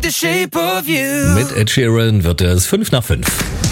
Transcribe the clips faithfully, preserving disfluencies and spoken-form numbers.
the shape of you. Mit Ed Sheeran wird es fünf nach fünf.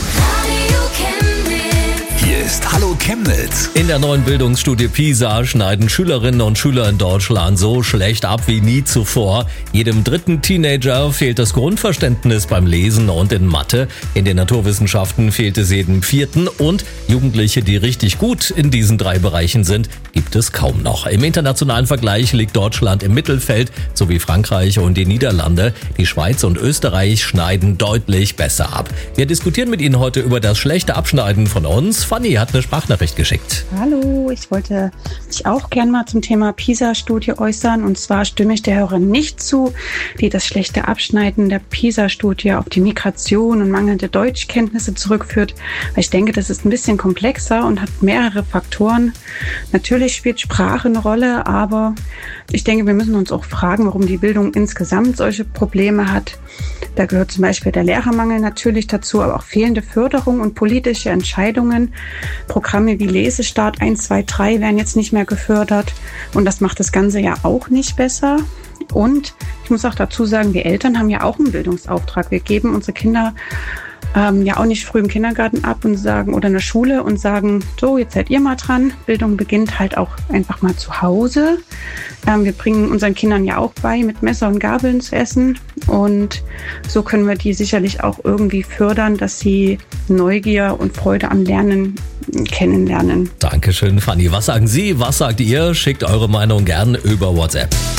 Hier ist Hallo Chemnitz. In der neuen Bildungsstudie PISA schneiden Schülerinnen und Schüler in Deutschland so schlecht ab wie nie zuvor. Jedem dritten Teenager fehlt das Grundverständnis beim Lesen und in Mathe. In den Naturwissenschaften fehlt es jedem vierten und Jugendliche, die richtig gut in diesen drei Bereichen sind, gibt es kaum noch. Im internationalen Vergleich liegt Deutschland im Mittelfeld, sowie Frankreich und die Niederlande. Die Schweiz und Österreich schneiden deutlich besser ab. Wir diskutieren mit Ihnen heute über das schlechte Abschneiden von uns. Fanny hat eine Sprachnachricht geschickt. Hallo, ich wollte mich auch gern mal zum Thema PISA-Studie äußern. Und zwar stimme ich der Hörerin nicht zu, die das schlechte Abschneiden der PISA-Studie auf die Migration und mangelnde Deutschkenntnisse zurückführt. Weil ich denke, das ist ein bisschen komplexer und hat mehrere Faktoren. Natürlich spielt Sprache eine Rolle, aber ich denke, wir müssen uns auch fragen, warum die Bildung insgesamt solche Probleme hat. Da gehört zum Beispiel der Lehrermangel natürlich dazu, aber auch fehlende Förderung und politische Entscheidungen. Programme wie Lesestart eins, zwei, drei werden jetzt nicht mehr gefördert und das macht das Ganze ja auch nicht besser. Und ich muss auch dazu sagen, wir Eltern haben ja auch einen Bildungsauftrag. Wir geben unsere Kinder ähm, ja auch nicht früh im Kindergarten ab und sagen oder in der Schule und sagen, so, jetzt seid ihr mal dran. Bildung beginnt halt auch einfach mal zu Hause. Ähm, wir bringen unseren Kindern ja auch bei, mit Messer und Gabeln zu essen. Und so können wir die sicherlich auch irgendwie fördern, dass sie Neugier und Freude am Lernen kennenlernen. Dankeschön, Fanny. Was sagen Sie? Was sagt ihr? Schickt eure Meinung gern über WhatsApp.